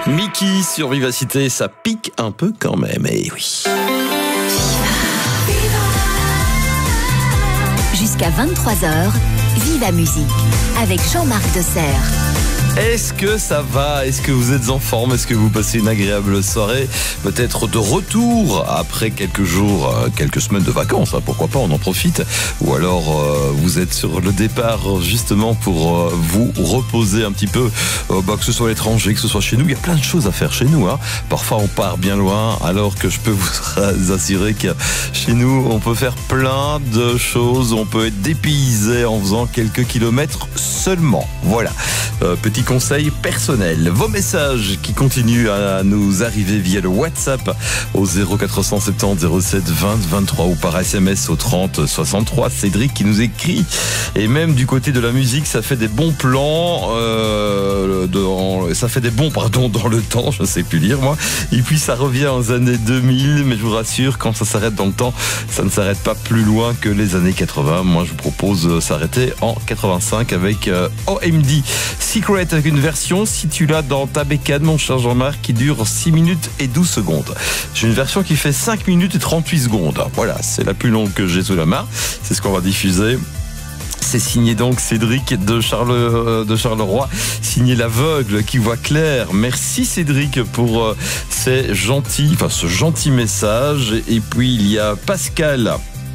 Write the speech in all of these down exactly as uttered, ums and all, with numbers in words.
Mickey sur Vivacité, ça pique un peu quand même, eh oui. Jusqu'à vingt-trois heures, Viva Musique avec Jean-Marc Deserre. Est-ce que ça va? Est-ce que vous êtes en forme? Est-ce que vous passez une agréable soirée? Peut-être de retour après quelques jours, quelques semaines de vacances, hein, pourquoi pas, on en profite. Ou alors euh, vous êtes sur le départ justement pour euh, vous reposer un petit peu, euh, bah, que ce soit à l'étranger, que ce soit chez nous. Il y a plein de choses à faire chez nous, hein. Parfois on part bien loin, alors que je peux vous assurer que chez nous on peut faire plein de choses. On peut être dépaysé en faisant quelques kilomètres seulement. Voilà, euh, petit conseil personnel. Vos messages qui continuent à nous arriver via le WhatsApp au zéro quatre cent soixante-dix zéro sept vingt vingt-trois ou par S M S au trente soixante-trois. Cédric qui nous écrit. Et même du côté de la musique, ça fait des bons plans, euh, dans, ça fait des bons pardon dans le temps, je ne sais plus lire moi. Et puis ça revient aux années deux mille, mais je vous rassure, quand ça s'arrête dans le temps, ça ne s'arrête pas plus loin que les années quatre-vingts. Moi, je vous propose de s'arrêter en quatre-vingt-cinq avec euh, O M D Secret, avec une version, si tu l'as dans ta bécane, mon cher Jean-Marc, qui dure six minutes et douze secondes. J'ai une version qui fait cinq minutes et trente-huit secondes. Voilà, c'est la plus longue que j'ai sous la main. C'est ce qu'on va diffuser. C'est signé donc Cédric de, Charle, de Charleroi, signé l'aveugle qui voit clair. Merci Cédric pour euh, ces gentils, enfin, ce gentil message. Et puis il y a Pascal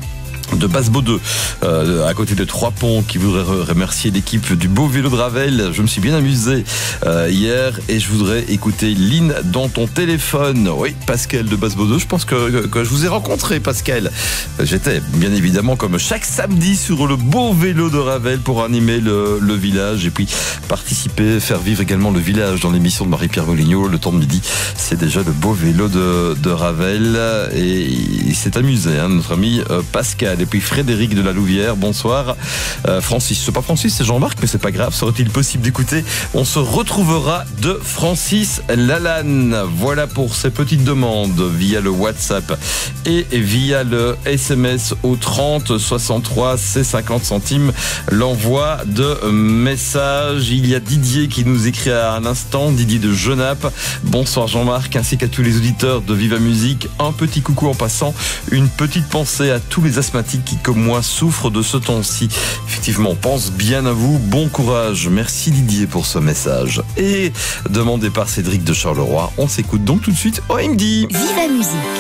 de Basse-Baudeux, euh, à côté de Trois-Ponts, qui voudrait remercier l'équipe du beau vélo de Ravel. Je me suis bien amusé euh, hier et je voudrais écouter Lynn dans ton téléphone. Oui, Pascal de Basse-Baudeux, je pense que, que, que je vous ai rencontré, Pascal. J'étais bien évidemment comme chaque samedi sur le beau vélo de Ravel pour animer le, le village et puis participer, faire vivre également le village dans l'émission de Marie-Pierre Moligno, le temps de midi. C'est déjà le beau vélo de, de Ravel et il s'est amusé, hein, notre ami euh, Pascal. Et puis Frédéric de la Louvière, bonsoir. Euh, Francis, c'est pas Francis, c'est Jean-Marc, mais c'est pas grave. Serait-il possible d'écouter? On se retrouvera de Francis Lalanne. Voilà pour ces petites demandes via le WhatsApp et via le S M S au trente soixante-trois, c'est cinquante centimes. L'envoi de messages. Il y a Didier qui nous écrit à l'instant, Didier de Genappe. Bonsoir Jean-Marc, ainsi qu'à tous les auditeurs de Viva Musique. Un petit coucou en passant, une petite pensée à tous les asthmatiques qui, comme moi, souffrent de ce temps-ci. Effectivement, on pense bien à vous. Bon courage. Merci Didier pour ce message. Et demandé par Cédric de Charleroi, on s'écoute donc tout de suite O M D. Viva Musique.